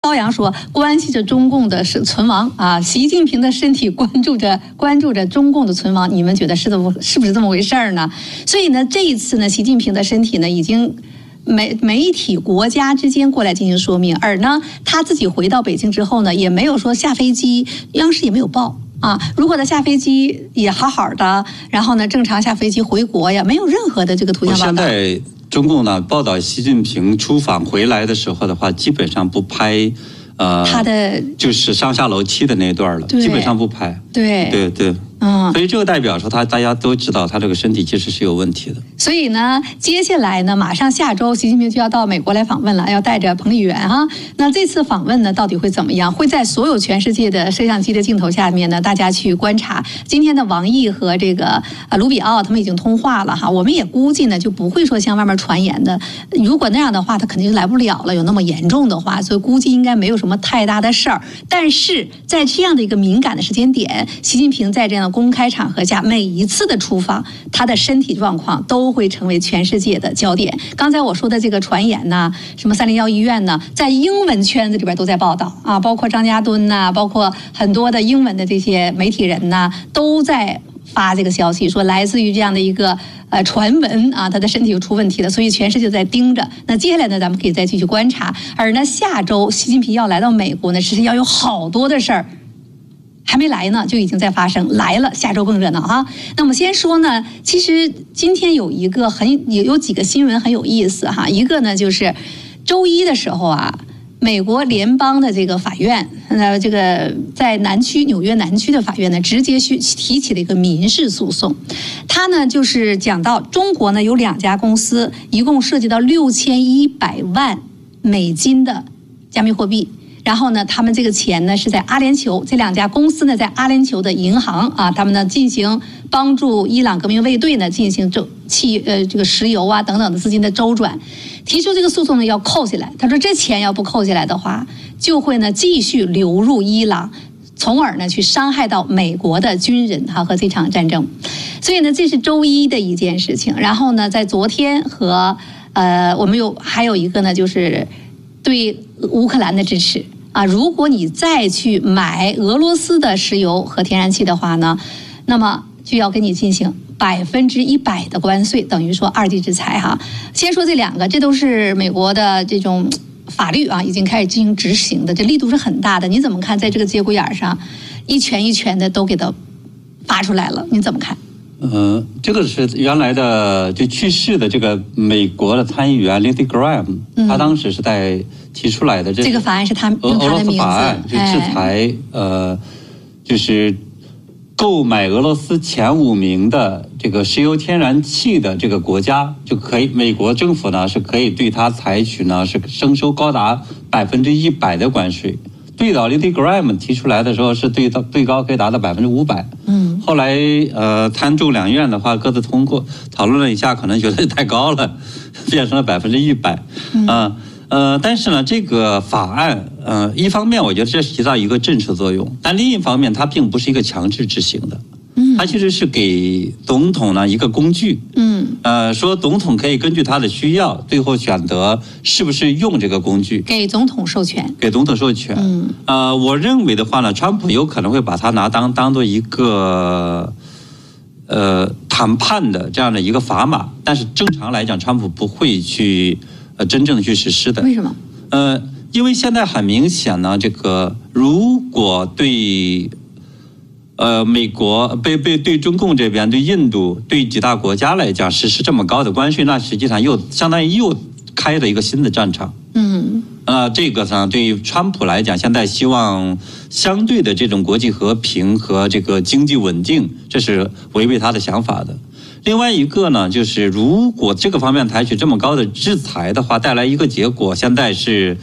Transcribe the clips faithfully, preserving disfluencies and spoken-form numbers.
高阳说，关系着中共的是存亡啊，习近平的身体关注着关注着中共的存亡，你们觉得是怎么是不是这么回事儿呢？所以呢，这一次呢，习近平的身体呢已经媒媒体国家之间过来进行说明，而呢他自己回到北京之后呢，也没有说下飞机，央视也没有报。啊，如果他下飞机也好好的，然后呢正常下飞机回国呀，没有任何的这个图像报道。 现在中共呢报道习近平出访回来的时候的话，基本上不拍，呃， 他的就是上下楼梯的那一段了，基本上不拍。 对对对。嗯，所以这个代表说他大家都知道他这个身体其实是有问题的。 所以呢，接下来呢，马上下周习近平就要到美国来访问了，要带着彭丽媛哈。那这次访问呢，到底会怎么样？会在所有全世界的摄像机的镜头下面呢，大家去观察。今天的王毅和这个呃卢比奥他们已经通话了哈，我们也估计呢就不会说像外面传言的，如果那样的话，他肯定就来不了了，有那么严重的话，所以估计应该没有什么太大的事儿。但是在这样的一个敏感的时间点，习近平在这样的公开场合下，每一次的出访，他的身体状况都会成为全世界的焦点。刚才我说的这个传言呢，什么三零幺医院呢，在英文圈子里边都在报道啊，包括张家墩呐，包括很多的英文的这些媒体人呐，都在发这个消息，说来自于这样的一个呃传闻啊，他的身体又出问题了，所以全世界在盯着。那接下来呢，咱们可以再继续观察。而呢，下周习近平要来到美国呢，其实要有好多的事儿。还没来呢，就已经在发生。来了，下周更热闹哈。那我们先说呢，其实今天有一个很有有几个新闻很有意思哈。一个呢就是周一的时候啊，美国联邦的这个法院，呃，这个在南区纽约南区的法院呢，直接去提起了一个民事诉讼。他呢就是讲到中国呢有两家公司，一共涉及到六千一百万美金的加密货币。然后呢，他们这个钱呢是在阿联酋，这两家公司呢在阿联酋的银行啊，他们呢进行帮助伊朗革命卫队呢进行周气呃这个石油啊等等的资金的周转，提出这个诉讼呢要扣下来。他说这钱要不扣下来的话，就会呢继续流入伊朗，从而呢去伤害到美国的军人哈和这场战争。所以呢，这是周一的一件事情。然后呢，在昨天和呃我们有还有一个呢就是对乌克兰的支持啊，如果你再去买俄罗斯的石油和天然气的话呢，那么就要跟你进行百分之一百的关税，等于说二级制裁哈。先说这两个，这都是美国的这种法律啊，已经开始进行执行的，这力度是很大的。你怎么看？在这个节骨眼上，一拳一拳的都给它发出来了，你怎么看？ 呃，这个是原来的就去世的这个美国的参议员 Lindsey Graham，嗯、他当时是在提出来的这这个法案是他俄俄罗斯法案，就制裁、哎、呃，就是购买俄罗斯前五名的这个石油天然气的这个国家，就可以美国政府呢是可以对他采取呢是征收高达百分之一百的关税。最早 Lindsey Graham 提出来的时候是最到最高可以达到百分之五百，嗯，后来呃参众两院的话各自通过讨论了一下，可能觉得太高了，变成了百分之一百，啊呃，但是呢，这个法案呃一方面我觉得这是起到一个震慑作用，但另一方面它并不是一个强制执行的，嗯，它其实是给总统呢一个工具，嗯，呃说总统可以根据他的需要，最后选择是不是用这个工具， 给总统授权， 给总统授权。嗯，呃，我认为的话呢，川普有可能会把它拿当当做一个呃谈判的这样的一个砝码，但是正常来讲，川普不会去呃真正的去实施的。 为什么？ 呃，因为现在很明显呢，这个如果对呃美国被被对中共这边、对印度、对几大国家来讲实施这么高的关税，那实际上又相当于又开了一个新的战场。嗯，呃，这个呢，对于川普来讲，现在希望相对的这种国际和平和这个经济稳定，这是违背他的想法的。另外一个呢，就是如果这个方面采取这么高的制裁的话，带来一个结果，现在是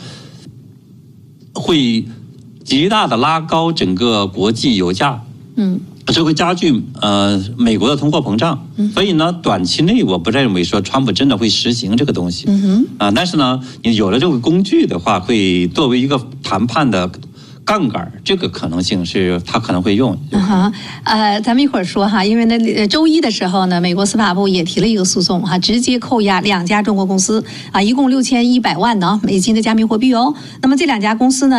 会极大的拉高整个国际油价。嗯。这会加剧呃美国的通货膨胀，所以呢，短期内我不认为说川普真的会实行这个东西，嗯哼，啊，但是呢，你有了这个工具的话，会作为一个谈判的杠杆，这个可能性是他可能会用。 嗯哼，呃，咱们一会儿说哈，因为呢，周一的时候呢，美国司法部也提了一个诉讼哈，直接扣押两家中国公司啊，一共六千一百万呢美金的加密货币哦。那么这两家公司呢？